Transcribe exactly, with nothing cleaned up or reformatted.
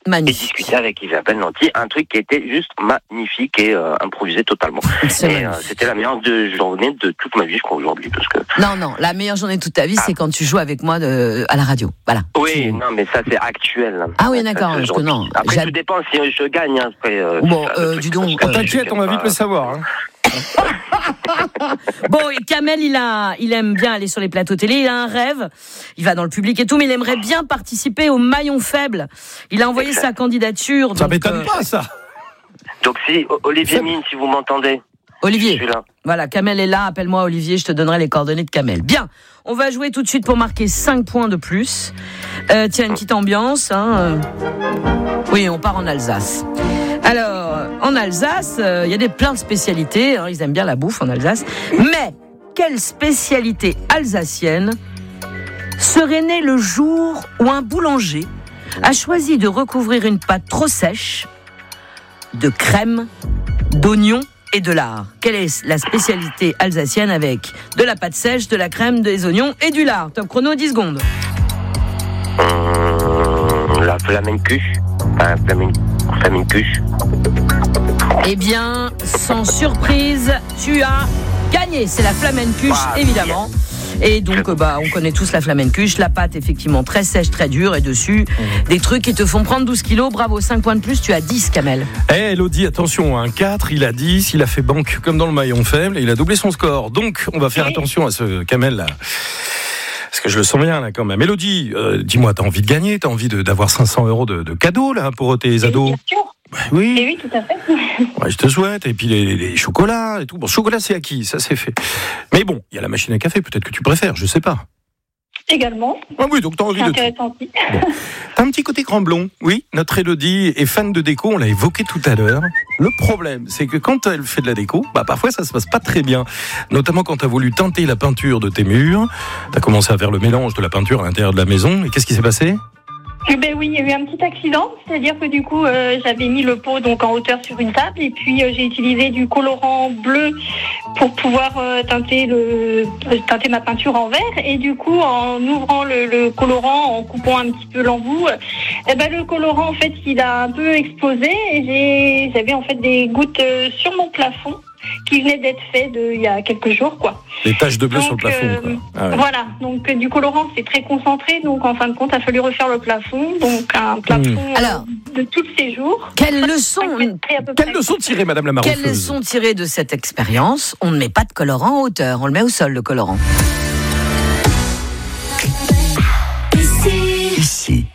Magnifique. Et discuter avec Isabelle Nanty, un truc qui était juste magnifique et euh, improvisé totalement. C'est et euh, c'était la meilleure de journée de toute ma vie, je crois, aujourd'hui. Parce que... Non, non, la meilleure journée de toute ta vie, ah. c'est quand tu joues avec moi de, à la radio. Voilà. Oui, tu... non, mais ça, c'est actuel. Ah oui, d'accord. Parce que non. Après, J'ai... tout dépend si je gagne. Hein, après, euh, bon, euh, dis donc. Oh, t'inquiète, on va vite le savoir. Hein. Bon, Kamel, il a, il aime bien aller sur les plateaux télé. Il a un rêve. Il va dans le public et tout, mais il aimerait bien participer au maillon faible. Il a envoyé exact. sa candidature. Ça donc, m'étonne euh... pas, ça. Donc si Olivier Mine, si vous m'entendez. Olivier. Voilà, Kamel est là. Appelle-moi Olivier. Je te donnerai les coordonnées de Kamel. Bien. On va jouer tout de suite pour marquer cinq points de plus. Euh, tiens, une petite ambiance. Hein. Oui, on part en Alsace. Alors, en Alsace, il euh, y a des plein de spécialités. Hein, ils aiment bien la bouffe en Alsace. Mais quelle spécialité alsacienne serait née le jour où un boulanger a choisi de recouvrir une pâte trop sèche de crème, d'oignons et de lard? Quelle est la spécialité alsacienne avec de la pâte sèche, de la crème, des oignons et du lard? Top chrono, dix secondes. Hum, la flamencuche. Enfin, flamencuche. Eh bien, sans surprise, tu as gagné. C'est la flamencuche, wow, évidemment. Yeah. Et donc, bah, on connaît tous la flamencuche. La pâte, effectivement, très sèche, très dure. Et dessus, mmh. des trucs qui te font prendre douze kilos. Bravo, cinq points de plus. Tu as dix, Kamel. Eh, hey, Elodie, attention, un quatre, il a dix. Il a fait banque comme dans le maillon faible. Et il a doublé son score. Donc, on va faire oui. attention à ce Kamel-là. Parce que je le sens bien, là, quand même. Elodie, euh, dis-moi, t'as envie de gagner? T'as envie de, d'avoir cinq cents euros de, de cadeaux, là, pour tes ados? Bien sûr. Bah, oui. Et oui, tout à fait. Ouais, je te souhaite. Et puis les, les, les chocolats et tout. Bon, chocolat, c'est acquis, ça c'est fait. Mais bon, il y a la machine à café, peut-être que tu préfères, je sais pas. Également. Ah oui, donc t'as envie c'est de. Intéressant aussi. Bon. T'as un petit côté Grand-Blond. Oui, notre Elodie est fan de déco, on l'a évoqué tout à l'heure. Le problème, c'est que quand elle fait de la déco, bah parfois ça se passe pas très bien. Notamment quand t'as voulu teinter la peinture de tes murs. T'as commencé à faire le mélange de la peinture à l'intérieur de la maison. Et qu'est-ce qui s'est passé? Eh ben oui, il y a eu un petit accident, c'est-à-dire que du coup, euh, j'avais mis le pot donc en hauteur sur une table et puis euh, j'ai utilisé du colorant bleu pour pouvoir euh, teinter le euh, teinter ma peinture en vert et du coup, en ouvrant le, le colorant, en coupant un petit peu l'embout, eh ben le colorant en fait, il a un peu explosé et j'ai j'avais en fait des gouttes euh, sur mon plafond qui venait d'être fait de, il y a quelques jours, quoi. Des taches de bleu donc, sur le plafond, euh, quoi. Ah ouais. Voilà, donc euh, du colorant, c'est très concentré, donc en fin de compte, il a fallu refaire le plafond, donc un plafond mmh. Alors, de tous ces jours. Quelle leçon, quelle leçon tirer, Madame la Marofeuse? Quelle leçon tirer de cette expérience? On ne met pas de colorant en hauteur, on le met au sol, le colorant. Ici. Ici.